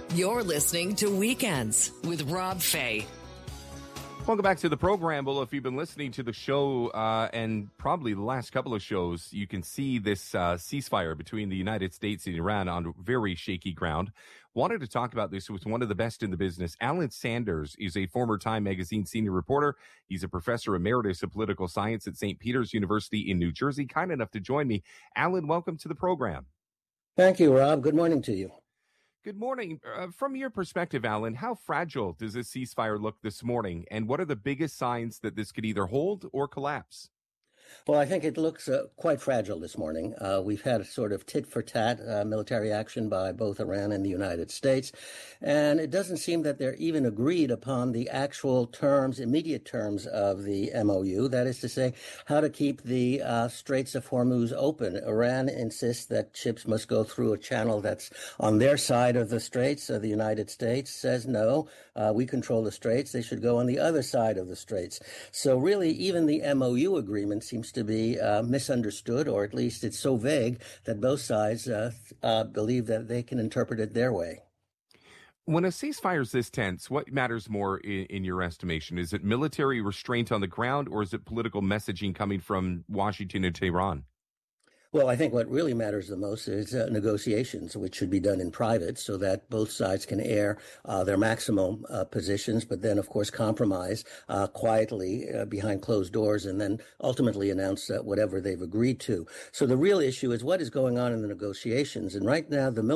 You're listening to Weekends with Rob Fay. Welcome back to the program. Well, if you've been listening to the show and probably the last couple of shows, you can see this ceasefire between the United States and Iran on very shaky ground. Wanted to talk about this with one of the best in the business. Alan Sanders is a former Time Magazine senior reporter. He's a professor emeritus of political science at St. Peter's University in New Jersey. Kind enough to join me. Alan, welcome to the program. Thank you, Rob. Good morning to you. Good morning. From your perspective, Alan, how fragile does this ceasefire look this morning? And what are the biggest signs that this could either hold or collapse? Well, I think it looks quite fragile this morning. We've had a sort of tit-for-tat military action by both Iran and the United States, and it doesn't seem that they're even agreed upon the actual terms, immediate terms of the MOU, that is to say, how to keep the Straits of Hormuz open. Iran insists that ships must go through a channel that's on their side of the Straits. The United States says, no, we control the Straits. They should go on the other side of the Straits. So really, even the MOU agreement seems to be misunderstood, or at least it's so vague that both sides believe that they can interpret it their way. When a ceasefire is this tense, what matters more in your estimation? Is it military restraint on the ground, or is it political messaging coming from Washington and Tehran? Well, I think what really matters the most is negotiations, which should be done in private so that both sides can air their maximum positions, but then, of course, compromise quietly behind closed doors and then ultimately announce whatever they've agreed to. So the real issue is what is going on in the negotiations. And right now, the